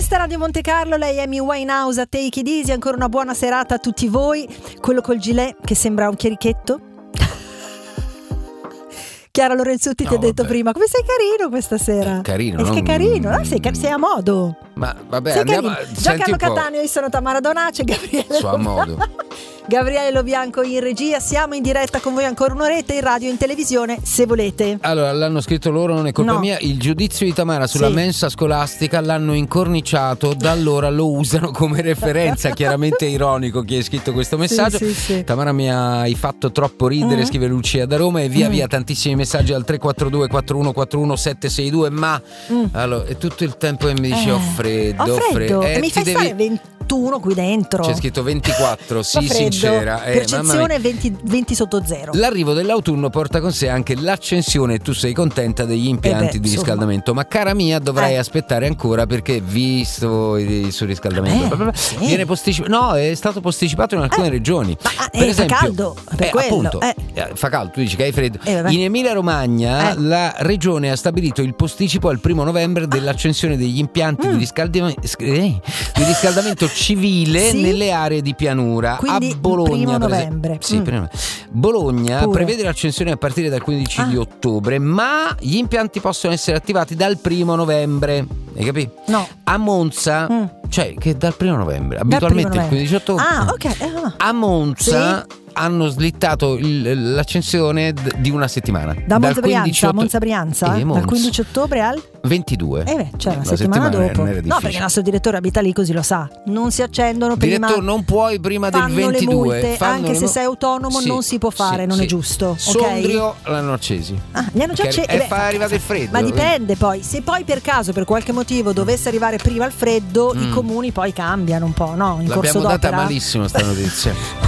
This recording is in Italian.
Questa è Radio Monte Carlo, lei è Amy Winehouse a Take It Easy. Ancora una buona serata a tutti voi. Quello col gilet che sembra un chierichetto. Chiara Lorenzutti ti ha detto prima, come sei carino questa sera. Carino, che carino, no? sei a modo. Ma vabbè, sei andiamo. Già Carlo Cattaneo, io sono Tamara Donace, Gabriele Lobianco in regia. Siamo in diretta con voi ancora un'oretta in radio e in televisione se volete. Allora, l'hanno scritto loro, non è colpa mia. Il giudizio di Tamara sulla mensa scolastica l'hanno incorniciato, da allora lo usano come referenza. Chiaramente ironico chi ha scritto questo messaggio. Sì. Tamara, mi hai fatto troppo ridere, scrive Lucia da Roma, e via tantissimi messaggi al 342 4141 762. Ma allora, è tutto il tempo che mi dice ho freddo. E mi fai stare 21 qui dentro. C'è scritto 24, sì, sincera. Percezione 20 sotto zero. L'arrivo dell'autunno porta con sé anche l'accensione, e tu sei contenta, degli impianti di riscaldamento. Ma cara mia, dovrai aspettare ancora, perché visto il surriscaldamento viene posticipato. No, è stato posticipato in alcune regioni. Per esempio, fa caldo, per quello. Appunto, fa caldo, tu dici che hai freddo. In Emilia Romagna la regione ha stabilito il posticipo al 1 novembre dell'accensione degli impianti di riscaldamento civile nelle aree di pianura. Quindi a Bologna, 1 novembre. Bologna prevede l'accensione a partire dal 15 di ottobre, ma gli impianti possono essere attivati dal 1 novembre. Hai capito? No. A Monza, cioè che dal 1 novembre, abitualmente il 15 ottobre. A Monza hanno slittato l'accensione di una settimana. Da Monza Brianza, dal 15 ottobre al 22. Cioè una settimana dopo. No, perché il nostro direttore abita lì, così lo sa. Non si accendono prima. Direttore, non puoi prima del 22. Le multe, anche se sei autonomo non si può fare, non è giusto. Sondrio l'hanno accesi. Li hanno già accesi. E fa arrivare il freddo. Ma dipende poi. Se poi per caso, per qualche motivo, dovesse arrivare prima il freddo, i comuni poi cambiano un po', no? In corso d'opera. L'abbiamo data malissimo sta notizia.